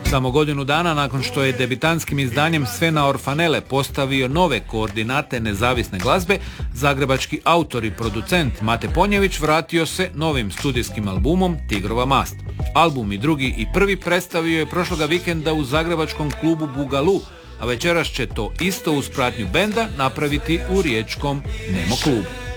Samo godinu dana nakon što je debitantskim izdanjem Sve na orfanele postavio nove koordinate nezavisne glazbe, zagrebački autor i producent Mate Ponjević vratio se novim studijskim albumom Tigrova mast. Album i drugi i prvi predstavio je prošloga vikenda u zagrebačkom klubu Bugalu, a večeras će to isto uz pratnju benda napraviti u riječkom Nemo klubu.